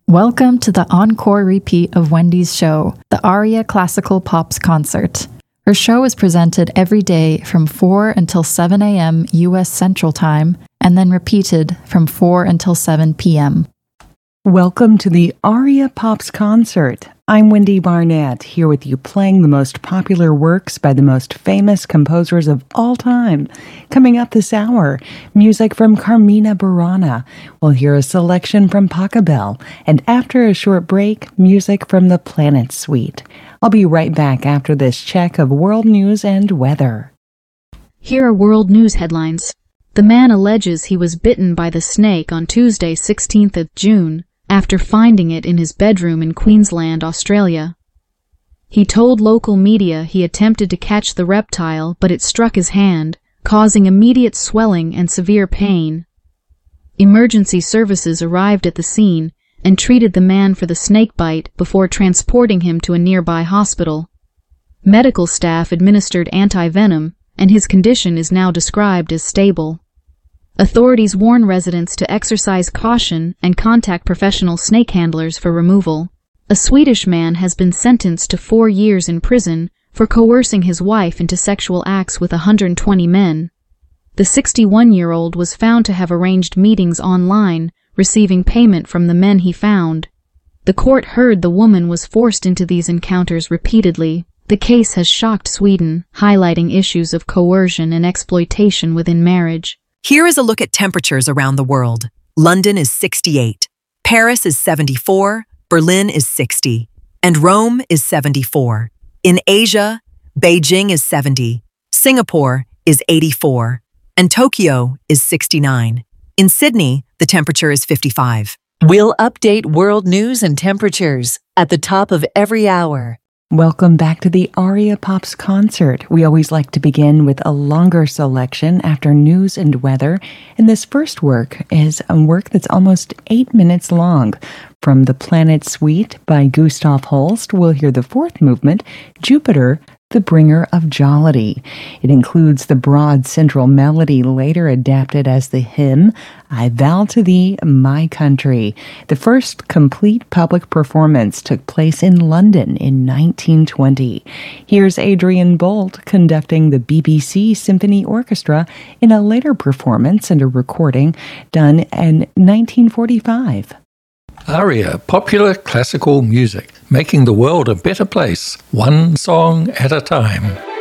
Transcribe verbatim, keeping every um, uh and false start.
Welcome to the encore repeat of Wendy's show, the Aria Classical Pops Concert. Her show is presented every day from four until seven a.m. U S Central Time, and then repeated from four until seven p.m. Welcome to the Aria Pops Concert. I'm Wendy Barnett, here with you playing the most popular works by the most famous composers of all time. Coming up this hour, music from Carmina Burana. We'll hear a selection from Pachelbel, and after a short break, music from the Planet Suite. I'll be right back after this check of world news and weather. Here are world news headlines. The man alleges he was bitten by the snake on Tuesday, sixteenth of June. After finding it in his bedroom in Queensland, Australia. He told local media he attempted to catch the reptile, but it struck his hand, causing immediate swelling and severe pain. Emergency services arrived at the scene and treated the man for the snake bite before transporting him to a nearby hospital. Medical staff administered anti-venom, and his condition is now described as stable. Authorities warn residents to exercise caution and contact professional snake handlers for removal. A Swedish man has been sentenced to four years in prison for coercing his wife into sexual acts with one hundred twenty men. The sixty-one-year-old was found to have arranged meetings online, receiving payment from the men he found. The court heard the woman was forced into these encounters repeatedly. The case has shocked Sweden, highlighting issues of coercion and exploitation within marriage. Here is a look at temperatures around the world. London is sixty-eight, Paris is seventy-four, Berlin is sixty, and Rome is seventy-four. In Asia, Beijing is seventy, Singapore is eighty-four, and Tokyo is sixty-nine. In Sydney, the temperature is fifty-five. We'll update world news and temperatures at the top of every hour. Welcome back to the Aria Pops Concert. We always like to begin with a longer selection after news and weather, and this first work is a work that's almost eight minutes long. From the Planet Suite by Gustav Holst, we'll hear the fourth movement, Jupiter, the Bringer of Jollity. It includes the broad central melody later adapted as the hymn, I Vow to Thee, My Country. The first complete public performance took place in London in nineteen twenty. Here's Adrian Bolt conducting the B B C Symphony Orchestra in a later performance and a recording done in nineteen forty-five. Aria, popular classical music, making the world a better place, one song at a time.